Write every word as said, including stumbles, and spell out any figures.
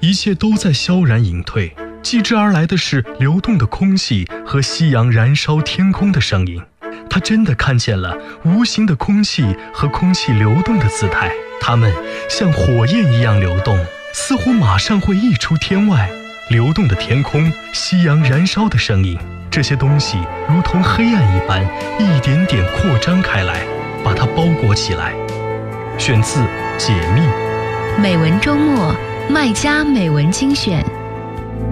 一切都在悄然隐退，继之而来的是流动的空气和夕阳燃烧天空的声音。他真的看见了无形的空气和空气流动的姿态，它们像火焰一样流动，似乎马上会溢出天外。流动的天空，夕阳燃烧的声音，这些东西如同黑暗一般，一点点扩张开来，把它包裹起来。选自《解密》。 美文周末，麦家美文精选。